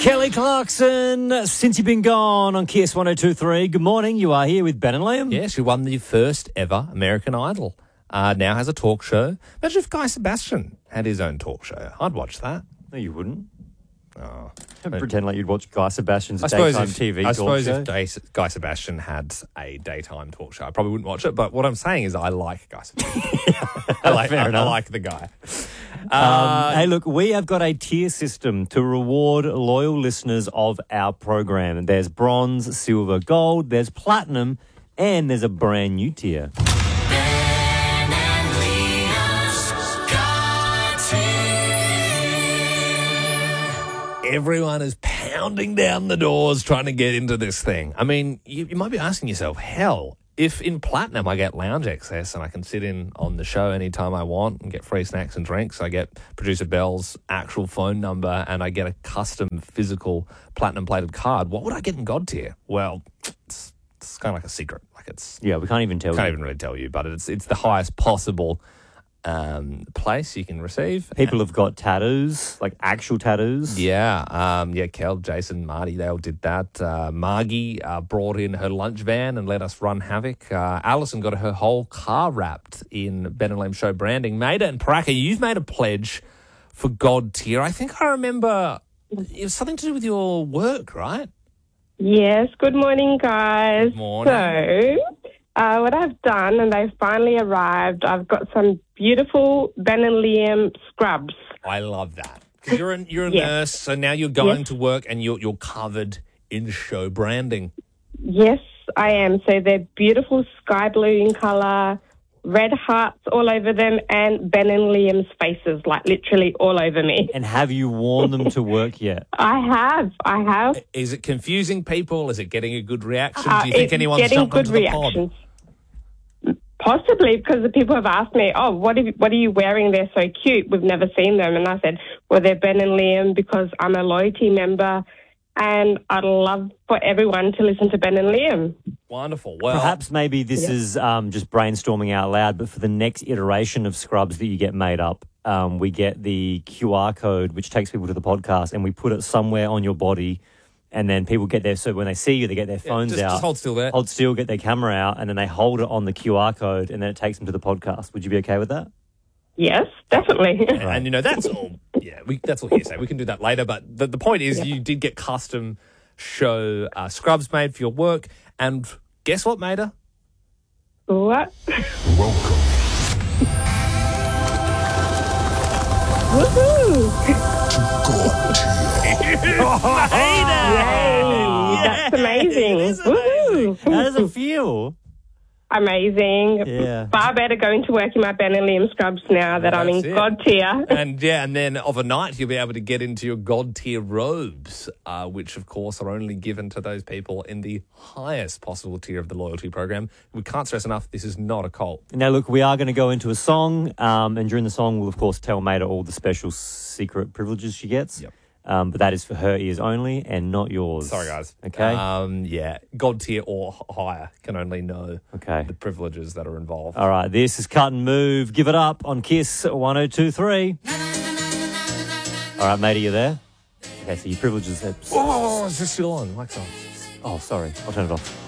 Kelly Clarkson, Since You've Been Gone on Kiss 102.3. Good morning. You are here with Ben and Liam. Yeah, she won the first ever American Idol. Now has a talk show. Imagine if Guy Sebastian had his own talk show. I'd watch that. No, you wouldn't. Oh. Don't pretend like you'd watch Guy Sebastian's I suppose daytime if, TV I talk suppose show. if Guy Sebastian had a daytime talk show, I probably wouldn't watch it. But what I'm saying is I like Guy Sebastian. I like the guy. Hey, look, we have got a tier system to reward loyal listeners of our program. There's bronze, silver, gold, there's platinum, and there's a brand new tier. Everyone is pounding down the doors trying to get into this thing. I mean, you might be asking yourself, hell, if in Platinum I get lounge access and I can sit in on the show anytime I want and get free snacks and drinks, I get producer Bell's actual phone number and I get a custom physical platinum plated card, what would I get in God tier? Well, it's kind of like a secret. Yeah, we can't even tell you. Can't even really tell you, but it's the highest possible place you can receive. People have got tattoos, like actual tattoos. Yeah, Kel, Jason, Marty, they all did that. Margie brought in her lunch van and let us run havoc. Alison got her whole car wrapped in Ben and Liam Show branding. Maida and Paraka, you've made a pledge for God tier. I think I remember it was something to do with your work, right? Yes, good morning, guys. Good morning. So, what I've done, and they've finally arrived, I've got some beautiful Ben and Liam scrubs. I love that. 'Cause you're a Yes. nurse, so now you're going Yes. to work and you're covered in show branding. Yes, I am. So they're beautiful sky blue in colour, red hearts all over them, and Ben and Liam's faces, like literally all over me. And have you worn them to work yet? I have. Is it confusing people? Is it getting a good reaction? Do you It's think anyone's getting jumped good onto the pod? reactions. Possibly, because the people have asked me, oh, what are you wearing? They're so cute. We've never seen them. And I said, well, they're Ben and Liam because I'm a loyalty member and I'd love for everyone to listen to Ben and Liam. Wonderful. Well, Perhaps maybe this is just brainstorming out loud, but for the next iteration of scrubs that you get made up, we get the QR code, which takes people to the podcast, and we put it somewhere on your body, and then people get there. So when they see you, they get their phones out. just hold still there. Hold still, get their camera out, and then they hold it on the QR code, and then it takes them to the podcast. Would you be okay with that? Yes, definitely. And, that's all. Yeah, that's all hearsay. We can do that later. But the point is you did get custom show scrubs made for your work. And guess what, Maida? What? Welcome. Woohoo! Yay! That's amazing. Woohoo! How does it feel? Amazing. Yeah. Far better going to work in my Ben and Liam scrubs now that I'm in That's it. God tier. And then of a night you'll be able to get into your God tier robes, which of course are only given to those people in the highest possible tier of the loyalty program. We can't stress enough, this is not a cult. Now, look, we are going to go into a song, and during the song, we'll, of course, tell Maida all the special secret privileges she gets. Yep. But that is for her ears only and not yours. Sorry, guys. Okay? God tier or higher can only know Okay. the privileges that are involved. All right, this is Cut and Move. Give it up on Kiss 102.3. All right, Maida, you there? Okay, so your privileges are... Oh, is this still on? Mike's on. Oh, sorry. I'll turn it off.